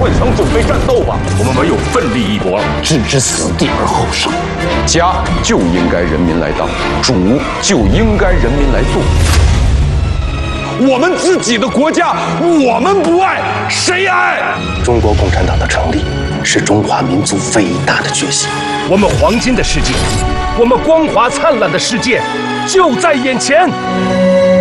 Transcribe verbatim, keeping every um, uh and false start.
换伤准备战斗吧！我们唯有奋力一搏了， 置之死地而后生。家就应该人民来当，主就应该人民来做。我们自己的国家，我们不爱，谁爱？ 中国共产党的成立是中华民族伟大的觉醒。 我们黄金的世界，我们光华灿烂的世界就在眼前。